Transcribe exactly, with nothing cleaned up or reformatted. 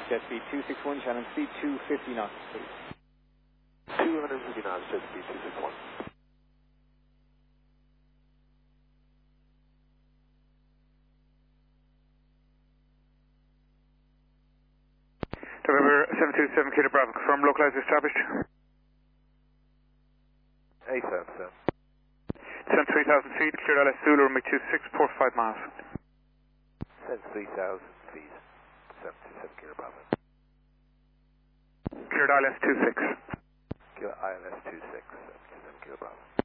Jet speed two six one, channel speed two fifty knots, please. two fifty knots, jet speed two six one. November seven two seven, Kilo Bravo, confirm localizer established. A seven seven. Descend three thousand feet, cleared I L S Zulu, runway two six, port five miles. Descend three thousand feet, seven two seven, Kilo Bravo. Cleared I L S two six. Kilo I L S two six, seven two seven, Kilo Bravo.